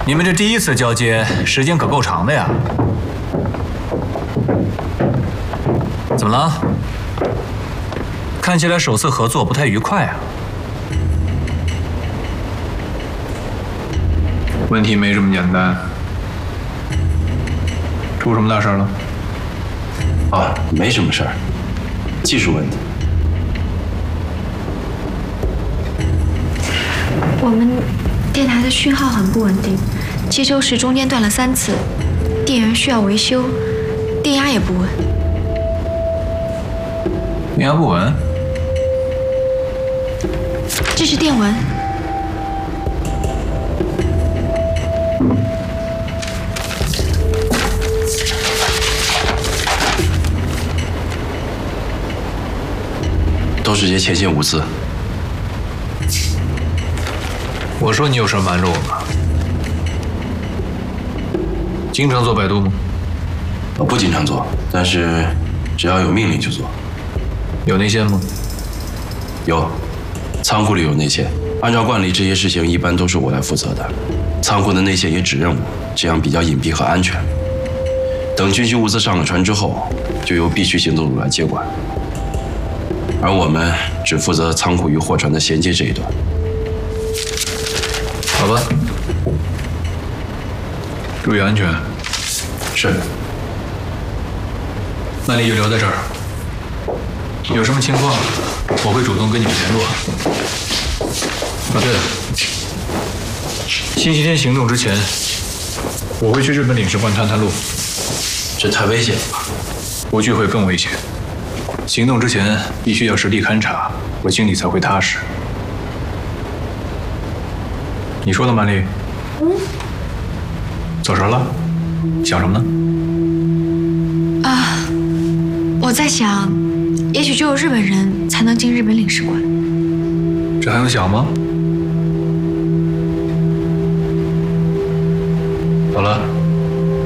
你们这第一次交接，时间可够长的呀。怎么了？看起来首次合作不太愉快啊。问题没这么简单。出什么大事了？ 啊，没什么事儿，技术问题。 我们电台的讯号很不稳定，接收时中间断了3次，电源需要维修，电压也不稳。 电压不稳？ 这是电文。 都是些前线物资。 我说你有事瞒着我吗？经常做摆渡吗？ 我不经常做，但是只要有命令就做。 有内线吗？ 有，仓库里有内线。按照惯例，这些事情一般都是我来负责的。仓库的内线也指认我，这样比较隐蔽和安全。等军需物资上了船之后，就由 B 区行动组来接管。而我们只负责仓库与货船的衔接这一段。 好吧，注意安全。 是。 曼丽就留在这儿，有什么情况我会主动跟你们联络。啊，对了，星期天行动之前，我会去日本领事馆探探路。 这太危险了吧？ 不去会更危险。行动之前必须要实地勘察，我心里才会踏实。你说呢，曼丽？走神了？想什么呢？ 啊，我在想，也许只有日本人才能进日本领事馆。 这还用想吗？